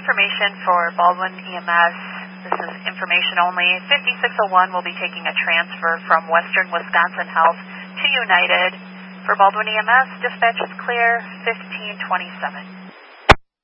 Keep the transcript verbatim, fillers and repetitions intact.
information for Baldwin E M S. This is information only. fifty-six oh one will be taking a transfer from Western Wisconsin Health to United. For Baldwin E M S, dispatch is clear, fifteen twenty-seven.